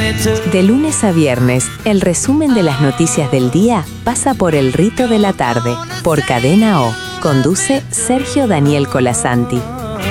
De lunes a viernes, el resumen de las noticias del día pasa por El Rito de la Tarde, por Cadena O. Conduce Sergio Daniel Colasanti.